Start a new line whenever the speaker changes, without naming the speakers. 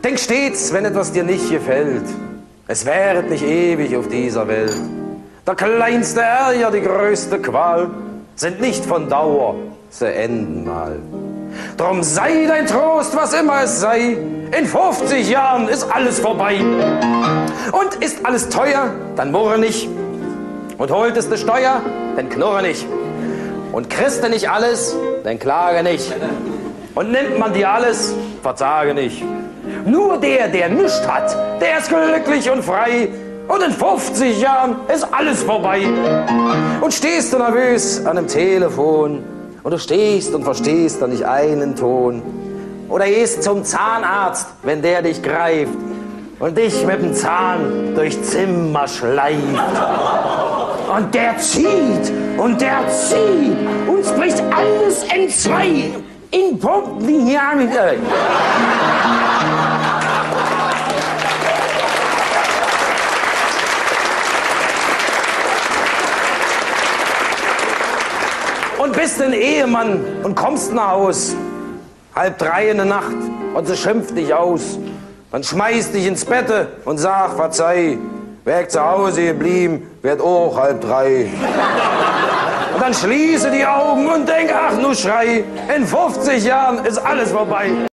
Denk stets, wenn etwas dir nicht gefällt, es währet nicht ewig auf dieser Welt. Der kleinste Ärger, die größte Qual, sind nicht von Dauer, sie enden mal. Drum sei dein Trost, was immer es sei, in 50 Jahren ist alles vorbei. Und ist alles teuer, dann murre nicht. Und holtest ne Steuer, dann knurre nicht. Und kriegst du nicht alles, dann klage nicht. Und nimmt man dir alles, verzage nicht. Nur der nichts hat, der ist glücklich und frei. Und in 50 Jahren ist alles vorbei. Und stehst du nervös an einem Telefon und du stehst und verstehst dann nicht einen Ton. Oder gehst zum Zahnarzt, wenn der dich greift und dich mit dem Zahn durch Zimmer schleift. Und der zieht und der zieht und spricht alles entzwei. In Punkten wie hier mit euch. Und bist ein Ehemann und kommst nach Haus, 2:30 in der Nacht, und sie schimpft dich aus. Dann schmeißt dich ins Bett und sag, verzeih, wär ich zu Hause geblieben, werd auch 2:30. Und dann schließe die Augen und denk, ach nu Schrei, in 50 Jahren ist alles vorbei.